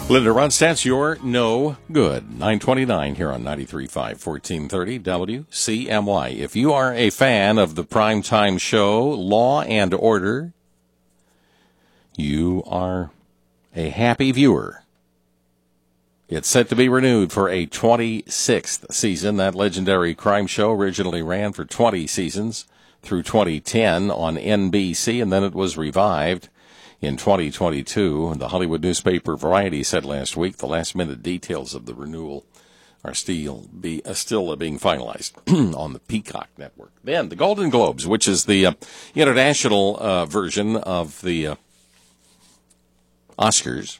Linda Ronstadt's You're No Good. 929 here on 93.5, 1430 WCMY. If you are a fan of the primetime show Law and Order, you are a happy viewer. It's set to be renewed for a 26th season. That legendary crime show originally ran for 20 seasons through 2010 on NBC, and then it was revived in 2022. The Hollywood newspaper Variety said last week the last-minute details of the renewal are still being finalized on the Peacock network. Then the Golden Globes, which is the international version of the Oscars,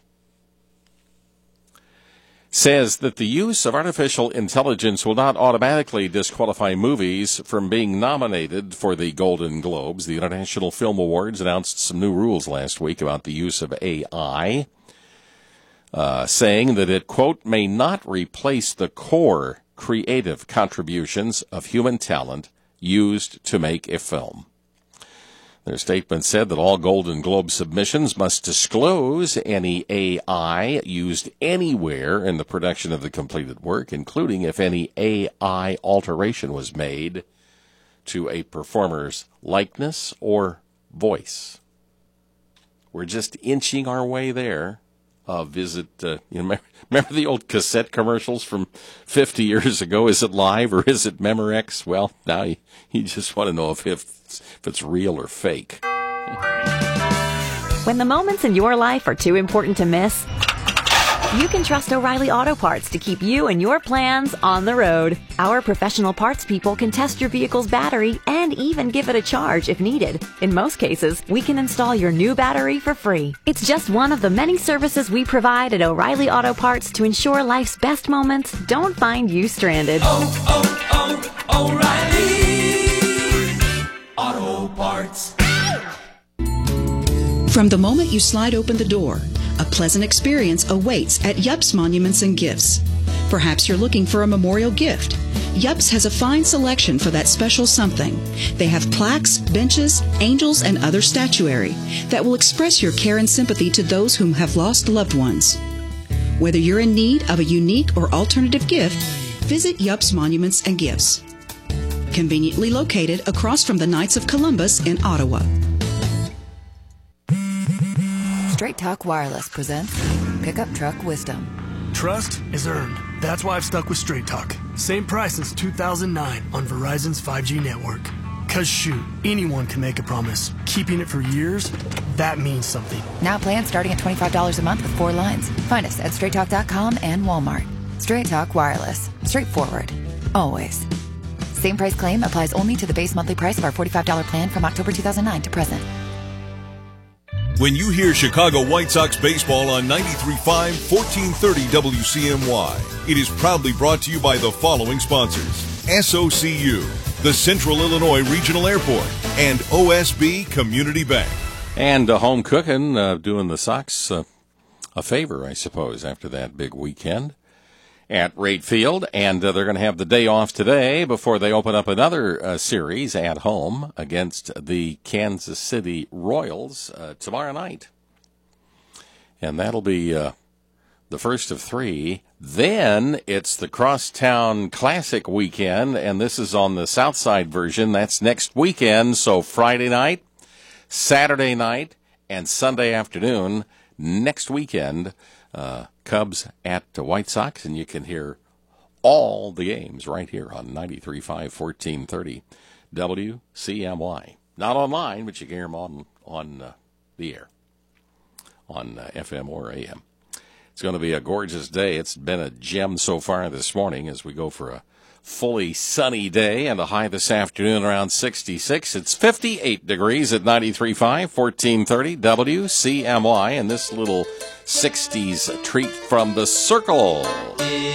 says that the use of artificial intelligence will not automatically disqualify movies from being nominated for the Golden Globes. The International Film Awards announced some new rules last week about the use of AI, saying that it, quote, may not replace the core creative contributions of human talent used to make a film. Their statement said that all Golden Globe submissions must disclose any AI used anywhere in the production of the completed work, including if any AI alteration was made to a performer's likeness or voice. We're just inching our way there. Remember the old cassette commercials from 50 years ago? Is it live or is it Memorex? Well, now you just want to know if it's real or fake. When the moments in your life are too important to miss, you can trust O'Reilly Auto Parts to keep you and your plans on the road. Our professional parts people can test your vehicle's battery and even give it a charge if needed. In most cases, we can install your new battery for free. It's just one of the many services we provide at O'Reilly Auto Parts to ensure life's best moments don't find you stranded. O'Reilly Auto Parts. From the moment you slide open the door, a pleasant experience awaits at Yups Monuments and Gifts. Perhaps you're looking for a memorial gift. Yups has a fine selection for that special something. They have plaques, benches, angels, and other statuary that will express your care and sympathy to those whom have lost loved ones. Whether you're in need of a unique or alternative gift, visit Yups Monuments and Gifts. Conveniently located across from the Knights of Columbus in Ottawa. Straight Talk Wireless presents Pickup Truck Wisdom. Trust is earned. That's why I've stuck with Straight Talk. Same price since 2009 on Verizon's 5G network. Cause shoot, anyone can make a promise. Keeping it for years, that means something. Now plans starting at $25 a month with 4 lines. Find us at straighttalk.com and Walmart. Straight Talk Wireless. Straightforward. Always. Same price claim applies only to the base monthly price of our $45 plan from October 2009 to present. When you hear Chicago White Sox baseball on 93.5, 1430 WCMY, it is proudly brought to you by the following sponsors: SOCU, the Central Illinois Regional Airport, and OSB Community Bank. And home cooking, doing the Sox a favor, I suppose, after that big weekend at Rate Field. And they're going to have the day off today before they open up another series at home against the Kansas City Royals tomorrow night. And that'll be the first of 3. Then it's the Crosstown Classic weekend, and this is on the South Side version. That's next weekend, so Friday night, Saturday night, and Sunday afternoon next weekend. Cubs at the White Sox, and you can hear all the games right here on 93.5, 1430 WCMY. Not online, but you can hear them on the air, on FM or AM. It's going to be a gorgeous day. It's been a gem so far this morning as we go for a fully sunny day and a high this afternoon around 66. It's 58 degrees at 93.5, 1430 WCMY, and this little 60s treat from the Circle.